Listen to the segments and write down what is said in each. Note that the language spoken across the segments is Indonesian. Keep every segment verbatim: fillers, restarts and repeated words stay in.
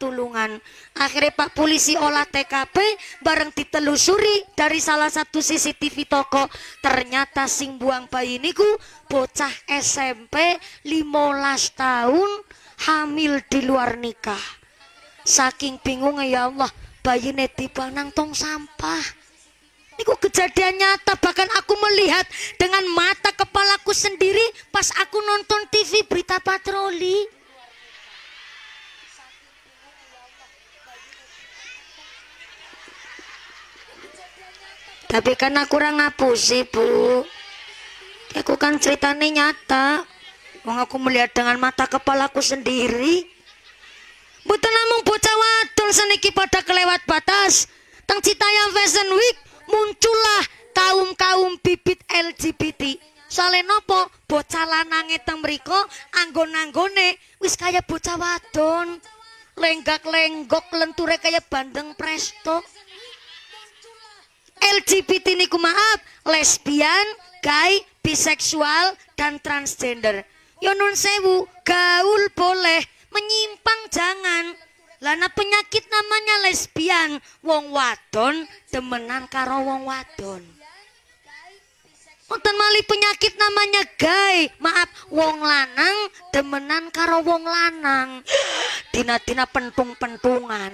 tulungan. Akhirnya Pak polisi olah T K P bareng ditelusuri dari salah satu C C T V toko, ternyata sing buang bayi niku bocah S M P limolas tahun hamil di luar nikah. Saking bingungnya ya Allah, bayi netipa nang tong sampah. Niku kejadian nyata, bahkan aku melihat dengan mata kepalaku sendiri pas aku nonton T V berita patroli. Tapi kan aku kurang ngapusi bu, aku kan ceritanya nyata, wong aku melihat dengan mata kepalaku sendiri. Bukan namung bocah wadon seniki pada kelewat batas. Teng Citayam Fashion Week muncullah kaum-kaum bibit L G B T. Soalnya nopo bocah lanange teng mriko anggon-anggone wis kaya bocah wadon, lenggak-lenggok lenture kaya bandeng presto. L G B T niku maaf, lesbian, gay, biseksual, dan transgender. Yo nun sewu, gaul boleh, menyimpang jangan. Lana penyakit namanya lesbian, wong wadon demenan karo wong wadon. Wonten mali penyakit namanya gay, maaf, wong lanang demenan karo wong lanang. Dina-dina pentung-pentungan.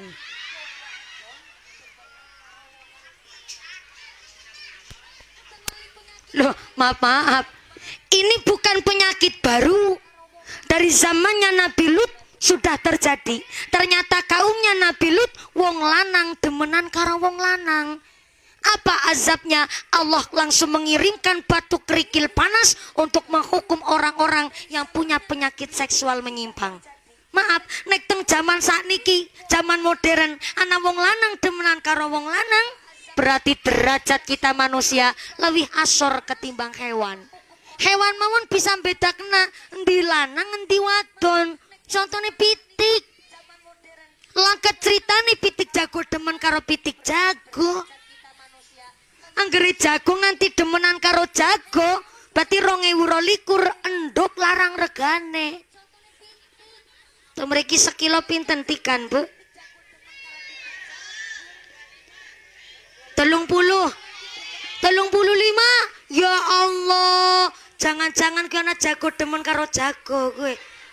Loh, maaf, maaf, ini bukan penyakit baru. Dari zamannya Nabi Lut sudah terjadi. Ternyata kaumnya Nabi Lut wong lanang demenan karo wong lanang. Apa azabnya? Allah langsung mengirimkan batu kerikil panas untuk menghukum orang-orang yang punya penyakit seksual menyimpang. Maaf, nek teng zaman sakniki, zaman modern, ana wong lanang demenan karo wong lanang, berarti derajat kita manusia lebih asor ketimbang hewan. Hewan mawon bisa beda kena endi lanang endi wadon. Contohnya pitik. Langkat ceritane pitik jago demen karo pitik jago. Anggere jago nganti demenan karo jago, berarti rong ewu rolikur enduk larang regane. Tuh mriki sekilo pinten tikan, Bu? Telung puluh, telung puluh lima. Ya Allah, jangan-jangan kena jago demen karo jago gue.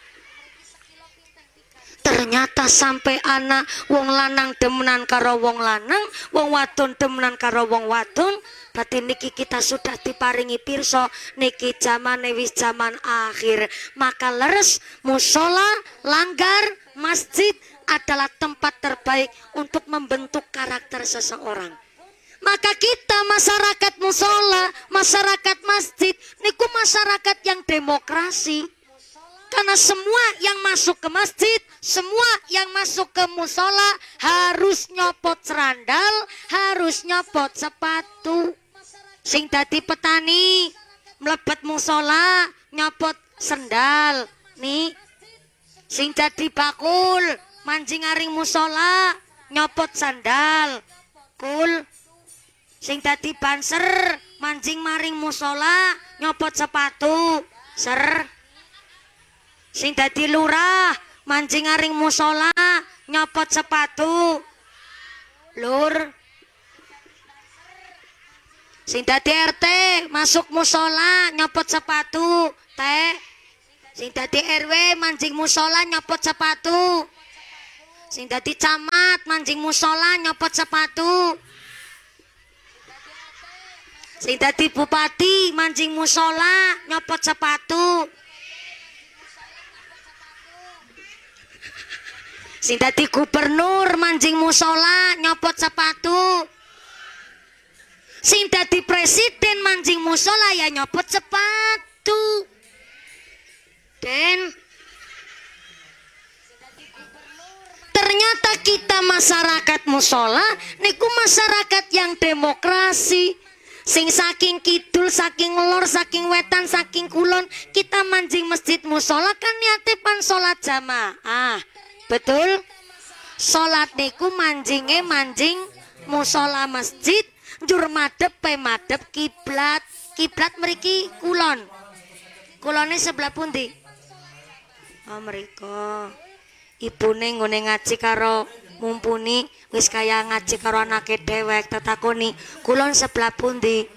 Ternyata sampai anak wong lanang demenan karo wong lanang, wong wadon demenan karo wong wadon. Berarti niki kita sudah diparingi pirsa, niki zaman wis zaman akhir. Maka leres musola, langgar, masjid adalah tempat terbaik untuk membentuk karakter seseorang. Maka kita masyarakat musola, masyarakat masjid, niku masyarakat yang demokrasi. Karena semua yang masuk ke masjid, semua yang masuk ke musola harus nyopot serandal, harus nyopot sepatu. Sing dadi petani mlebet musola nyopot sendal. Nih, sing dadi bakul mancing aring musola nyopot sandal. Kul. Sing dadi banser mancing maring musola nyopot sepatu ser. Sing dadi lurah mancing aring musola nyopot sepatu lur. Sing dadi R T masuk musola nyopot sepatu teh. Sing dadi R W mancing musola nyopot sepatu. Sing dadi camat mancing musola nyopot sepatu. Sing dadi bupati mancing musola nyopot sepatu. Sing dadi gubernur mancing musola nyopot sepatu. Sing dadi presiden mancing musola ya nyopot sepatu. Dan ternyata kita masyarakat musola niku masyarakat yang demokrasi. Sing saking kidul, saking lor, saking wetan, saking kulon, kita mancing masjid musola kan niate pan salat jamaah. Betul? Salat niku manjinge manjing musola masjid, njur madhep pe madhep kiblat. Kiblat mriki kulon. Kulone sebelah pundi? Oh mriko. ibune nggone ngaji karo mumpuni wis kaya ngaji karo anake dhewek tetakoni kulon sebelah pundi.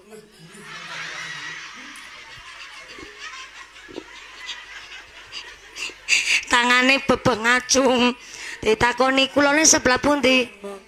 Tangane bebeh ngacung ditakoni kulone sebelah pundi.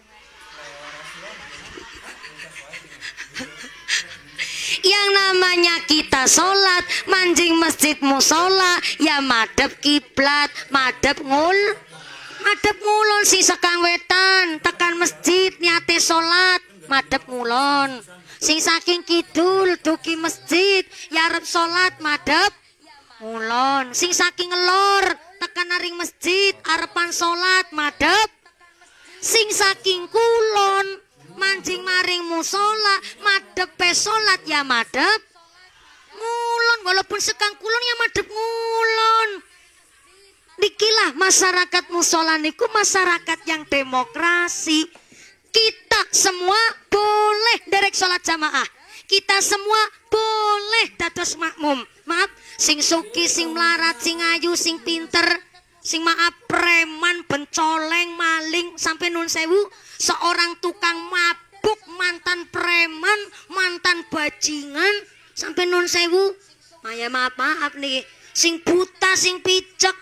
Yang namanya kita sholat manjing masjid musola ya madep kiblat, madep ngul madep ngulon sing sekang wetan tekan masjid niate sholat madep ngulon, sing saking kidul duki masjid ya arep sholat madep ngulon, sing saking ngelor tekan aring masjid arepan sholat madep, sing saking kulon mancing maring musola madep sholat ya madep ngulon, walaupun sekang kulon ya madep ngulon. Nikilah masyarakat musola niku masyarakat yang demokrasi. Kita semua boleh derek sholat jamaah, kita semua boleh dados makmum. Maaf, sing suki, sing melarat, sing ayu, sing pinter, sing maaf preman, pencoleng, maling, sampai nun sewu seorang tukang mabuk, mantan preman, mantan bajingan, sampai nun sewu Maya maaf maaf nih, sing buta, sing picek,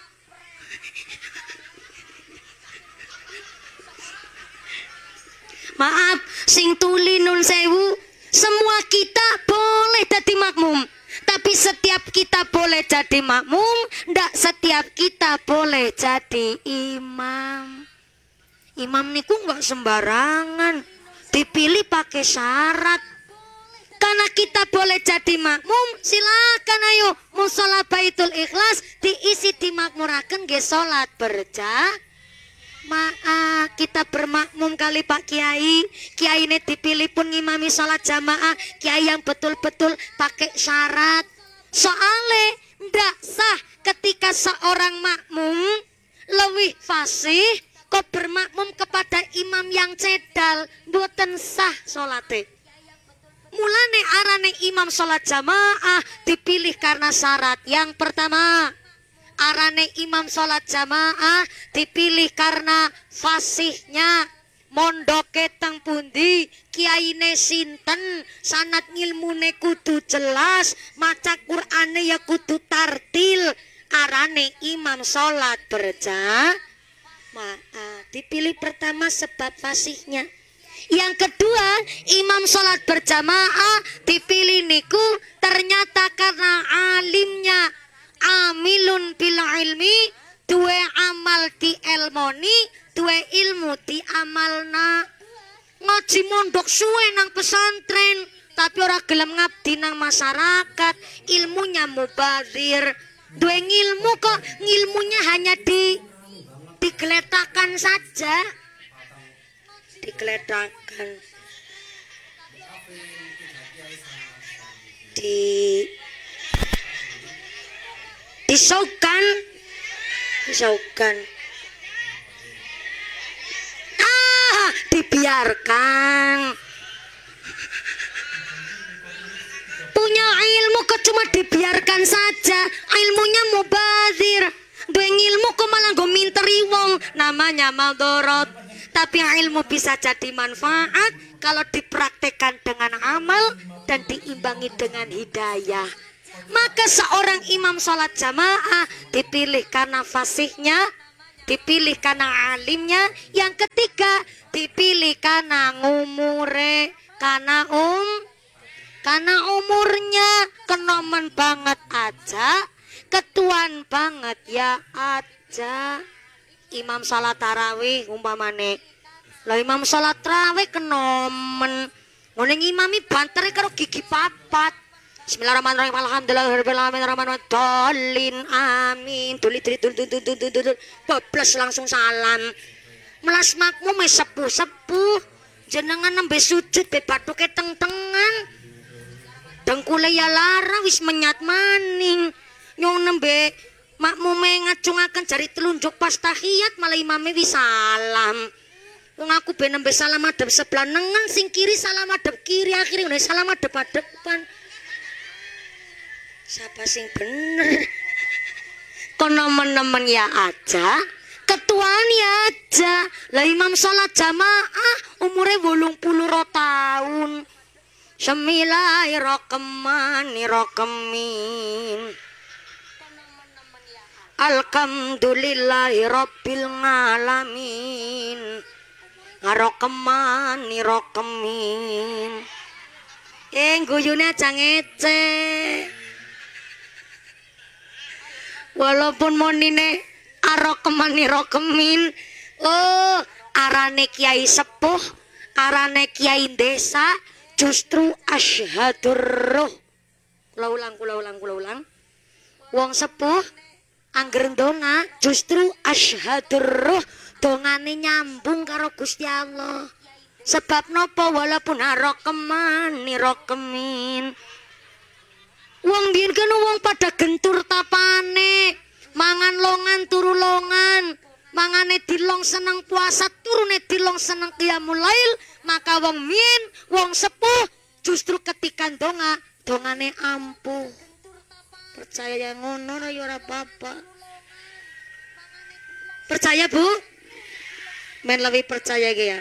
maaf sing tuli nun sewu, semua kita boleh jadi makmum. Tapi setiap kita boleh jadi makmum, ndak setiap kita boleh jadi imam. Imam niku nggak sembarangan, dipilih pakai syarat. Karena kita boleh jadi makmum, silakan ayo musola Baitul Ikhlas diisi dimakmuraken nggih salat berjamaah. Maaf, kita bermakmum kali Pak Kiai. Kiai ini dipilih pun ngimami sholat jamaah, kiai yang betul-betul pakai syarat. Soalnya ndak sah ketika seorang makmum lebih fasih kok bermakmum kepada imam yang cedal, mboten sah sholate. Mulane arane imam sholat jamaah dipilih karena syarat. Yang pertama, arane imam sholat jamaah dipilih karena fasihnya, mondoke teng pundi, kiyaine sinten, sanad ngilmune kudu jelas, maca Qur'ane ya kudu tartil. Arane imam sholat berjamaah dipilih pertama sebab fasihnya. Yang kedua, imam sholat berjamaah dipilih niku ternyata karena alimnya, amilun bil ilmi, duwe amal di elmoni, duwe ilmu di amalna. Ngaji mondok suwe nang pesantren tapi ora gelem ngabdi nang masyarakat, ilmunya mubazir. Duwe ngilmu kok ngilmunya hanya di digeletakan saja, digeletakan di disaukan disaukan ah dibiarkan. Punya ilmu kok cuma dibiarkan saja, ilmunya mubazir. Duwe ilmu kok malah go minteri wong, namanya maldorot. Tapi ilmu bisa jadi manfaat kalau dipraktekkan dengan amal dan diimbangi dengan hidayah. Maka seorang imam sholat jamaah dipilih karena fasihnya, dipilih karena alimnya. Yang ketiga, dipilih karena ngumure, karena um karena umurnya kenomen banget aja, ketuan banget ya aja. Imam sholat tarawih umpamane, lah imam sholat tarawih kenomen ngene ngimami bantere karo gigi papat. Bismillahirrahmanirrahim. Alhamdulillahirabbil alamin arrahmanirrahim dolin amin. Tuli tuli tuli tuli tuli tuli bablas langsung salam. Melas makmum wis sepuh-sepuh, jenengan nembe sujud be bathuke teng-tengan. Dengkule ya lara wis menyat maning. Nyong nembe makmume ngacungaken jari telunjuk pas tahiyat malah imame wis salam. Wong aku ben nembe salam madhep sebelah nengen, sing kiri salam madhep kiri, akhire ngene salam madhep depan. Siapa sing bener? Kono nemen ya aja, ketuani aja lah imam sholat jamaah umurnya wolung puluh tahun. Bismillahirrahmanirrahim. Alhamdulillahi rabbil ngalamin. Ngarokemani rokemin. Eh guyune aja ngece. Walaupun monine arokemani rokemin. Oh arane kiai sepuh, arane kiai desa, justru asyhadur ruh. Kula ulang, kula ulang, kula ulang. Wong sepuh angger ndonga justru asyhadur ruh, dongane nyambung karo Gusti Allah. Sebab nopo walaupun arokeman nirokemin. Wong biyen kan wong pada gentur tapane, mangan longan turu longan, mangane dilong seneng puasa turune dilong seneng qiyamul lail, maka wong biyen wong sepuh justru ketika ndonga dongane ampuh. Percaya ngono ya ora apa-apa. Percaya Bu? Men lebih percaya ge ya.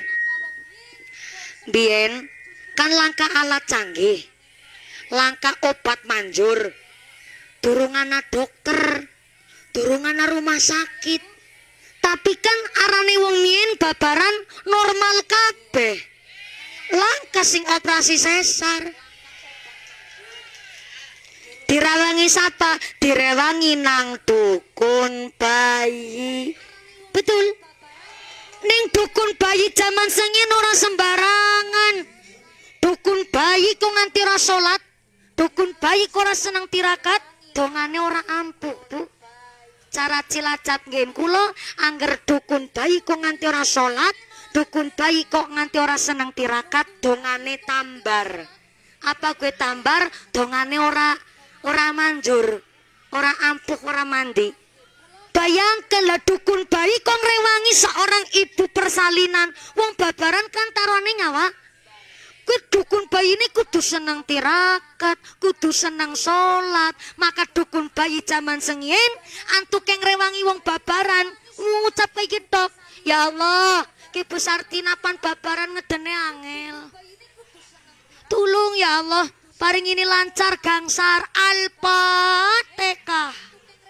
Biyen kan langka alat canggih, langka obat manjur, durung ana dokter, durung ana rumah sakit. Tapi kan arane wong mien babaran normal kabeh. Langka sing operasi sesar. Direwangi sapa? Direwangi nang dukun bayi. Betul. Ning dukun bayi zaman sengin ora sembarangan. Dukun bayi kok nganti ora salat, dukun bayi kok ora seneng tirakat, dongane ora ampuh, Bu. Cara Cilacap nggih kula angger dukun bayi kok nganti ora salat, dukun bayi kok nganti ora seneng tirakat, dongane tambar. Apa gue tambar? Dongane ora ora manjur, ora ampuh, ora mandi. Bayangkan lah dukun bayi kok ngrewangi seorang ibu persalinan, wong babaran kan taruhane nyawa. Kuwi dukun bayi ini kudu seneng tirakat, kudu seneng sholat. Maka dukun bayi zaman sengien antuke ngrewangi wong babaran ngucap kayak gitu, ya Allah ki Bu Sartinapan babaran ngedene angel, tulung ya Allah paring ini lancar gangsar. Al-Fatihah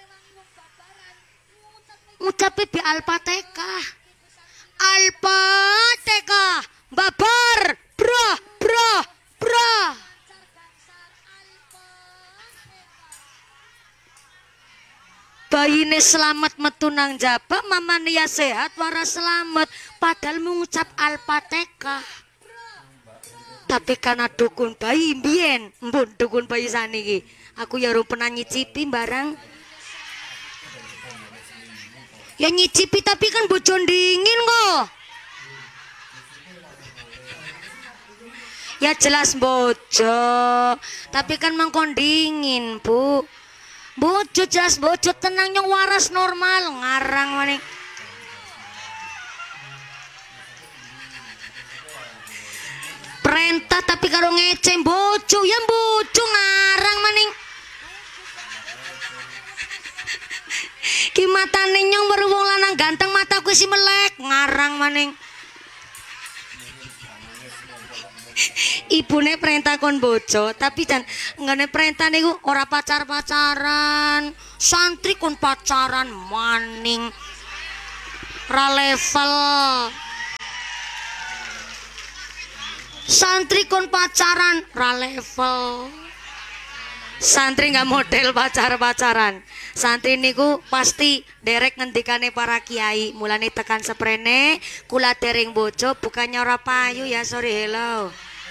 ngucape bi Al-Fatihah, Al-Fatihah babar bro bro bro. Bayine selamat metu nang jaba, mamane ya sehat waras selamat, padahal mengucap Al-Fatihah. Tapi karena dukun bayi mbiyen, mbun dukun bayi saniki aku ya ora pernah nyicipi barang. Ya nyicipi tapi kan bojo dingin kok. Ya jelas bojo, tapi kan mangkon dingin, Bu. Bojo jelas bojo, tenang yang waras normal ngarang maning. Perintah tapi karo ngeceng bojo, ya bojo ngarang maning. Ki matane nyong baru wong lanang ganteng mataku si melek ngarang maning. Ibune perintah kon bojo, tapi jan nggone perintah niku ora pacar-pacaran. Santri kon pacaran maning. Ra level. Santri kon pacaran ra level. Santri nggak model pacar-pacaran. Santri niku pasti derek ngendikane para kiai, mulane tekan seprene kula dereng bojo bukannya ora payu ya, sorry hello.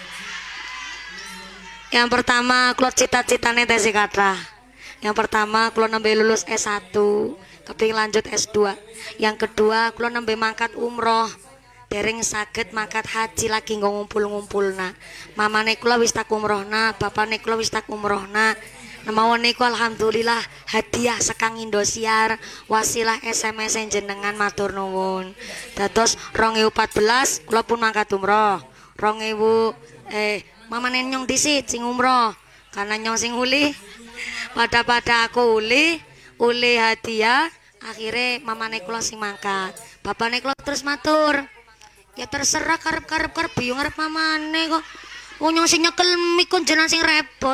Yang pertama kula cita-citane tes katra. Yang pertama kula nembe lulus S satu, keping lanjut S dua. Yang kedua kula nembe mangkat umroh. Dereng saged mangkat haji lagi nggo ngumpul-ngumpulna. Mamane kula wis tak umrohna, bapane kula wis tak umrohna. Nemawon niku alhamdulillah hadiah sekang Indosiar wasilah S M S jenengan matur nuwun. Dados dua ribu empat belas kula pun mangkat umroh. dua ribu eh mamane nyong disit sing umroh. Karena nyong sing uli pada-pada aku uli uli hadiah Akhirnya mamane kula sing mangkat. Bapakne kula terus matur. Ya terserah karep-karep karep biyo ngarep mamane kok. Wong nyong sing nyekel mikun jenengan sing repot.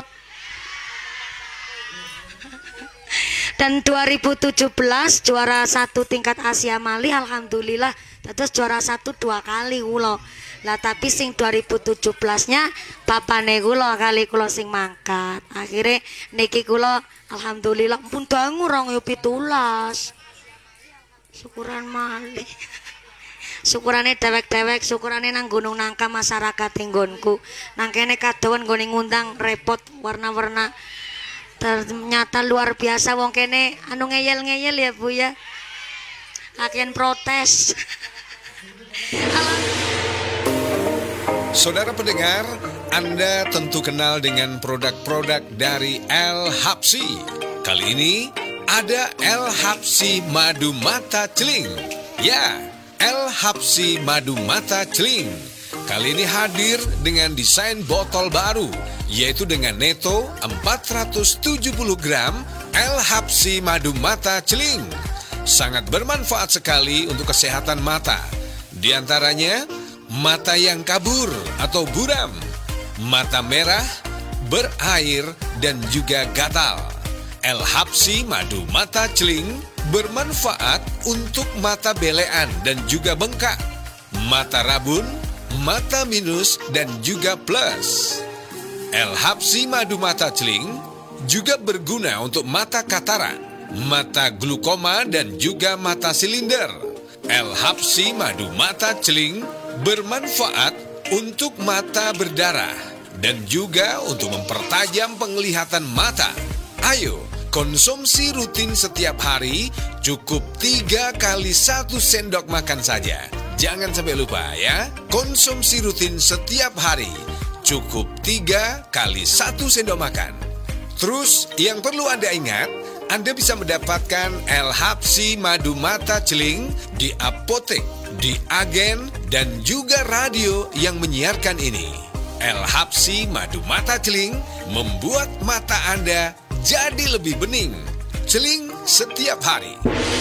Dan dua ribu tujuh belas juara satu tingkat Asia Mali alhamdulillah terus juara satu dua kali kula. Lah tapi sing dua ribu tujuh belas nya bapane kula kali kula sing mangkat. Akhirnya niki kula alhamdulillah pun dangu rong yo pitulas. Syukuran malih. Syukurane dewek-dewek, syukurane nang Gunung Nangka masyarakat nggonku. Nang kene kadowen nggone ngundang repot warna-warna. Ternyata luar biasa wong kene anu ngeyel-ngeyel ya Bu ya. Akhirnya protes. Saudara pendengar, Anda tentu kenal dengan produk-produk dari El Habsyi. Kali ini ada El Habsyi Madu Mata Celing. Ya, El Habsyi Madu Mata Celing. Kali ini hadir dengan desain botol baru, yaitu dengan neto empat ratus tujuh puluh gram El Habsyi Madu Mata Celing. Sangat bermanfaat sekali untuk kesehatan mata. Di antaranya, mata yang kabur atau buram, mata merah, berair, dan juga gatal. El Habsyi Madu Mata Celing bermanfaat untuk mata belean dan juga bengkak, mata rabun, mata minus, dan juga plus. El Habsyi Madu Mata Celing juga berguna untuk mata katarak, mata glukoma, dan juga mata silinder. El Habsyi Madu Mata Celing bermanfaat untuk mata berdarah dan juga untuk mempertajam penglihatan mata. Ayo, konsumsi rutin setiap hari, cukup tiga kali satu sendok makan saja. Jangan sampai lupa ya, konsumsi rutin setiap hari, cukup tiga kali satu sendok makan. Terus yang perlu Anda ingat, Anda bisa mendapatkan El Habsyi Madu Mata Celing di apotek, di agen, dan juga radio yang menyiarkan ini. El Habsyi Madu Mata Celing membuat mata Anda jadi lebih bening. Celing setiap hari.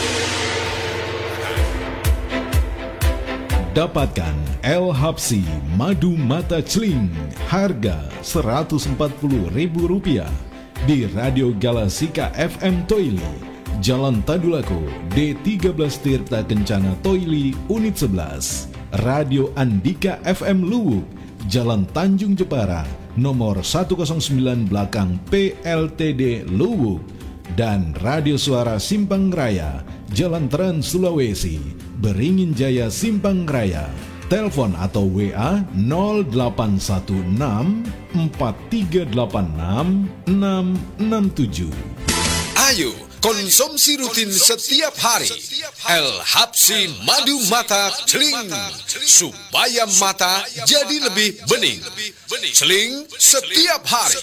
Dapatkan El Habsyi Madu Mata Celing harga seratus empat puluh ribu rupiah di Radio Galasika F M Toili, Jalan Tadulako, D tiga belas Tirta Kencana Toili, Unit sebelas. Radio Andika F M Luwuk, Jalan Tanjung Jepara, nomor seratus sembilan belakang P L T D Luwuk. Dan Radio Suara Simpang Raya, Jalan Trans Sulawesi, Beringin Jaya Simpang Raya. Telepon atau W A nol delapan satu enam empat tiga delapan enam enam enam tujuh. Ayo, konsumsi rutin setiap hari El Habsyi Madu Mata Celing supaya mata jadi lebih bening. Celing setiap hari.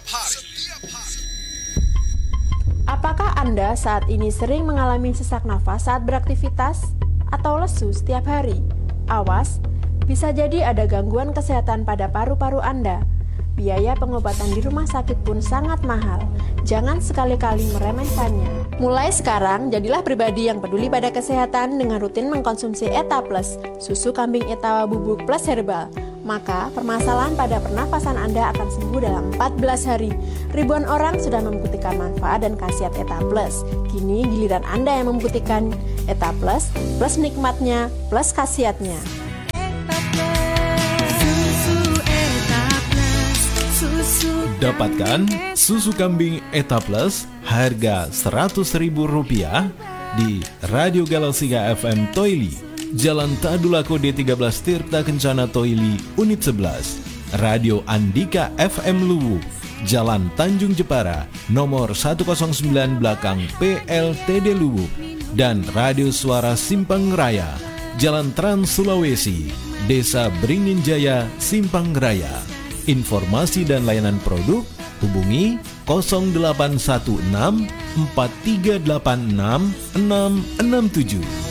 Apakah Anda saat ini sering mengalami sesak nafas saat beraktivitas atau lesu setiap hari? Awas, bisa jadi ada gangguan kesehatan pada paru-paru Anda. Biaya pengobatan di rumah sakit pun sangat mahal. Jangan sekali-kali meremehkannya. Mulai sekarang, jadilah pribadi yang peduli pada kesehatan dengan rutin mengkonsumsi Eta Plus, susu kambing Etawa Bubuk Plus Herbal. Maka, permasalahan pada pernafasan Anda akan sembuh dalam empat belas hari. Ribuan orang sudah membuktikan manfaat dan khasiat Eta Plus. Kini giliran Anda yang membuktikan Eta Plus, plus nikmatnya, plus khasiatnya. Dapatkan susu kambing Eta Plus harga seratus ribu rupiah di Radio Galasika F M Toili, Jalan Tadulako D tiga belas Tirta Kencana Toili, Unit sebelas. Radio Andika F M Luwuk, Jalan Tanjung Jepara, nomor seratus sembilan belakang P L T D Luwuk. Dan Radio Suara Simpang Raya, Jalan Trans Sulawesi, Desa Beringin Jaya, Simpang Raya. Informasi dan layanan produk hubungi nol delapan satu enam empat tiga delapan enam enam enam tujuh.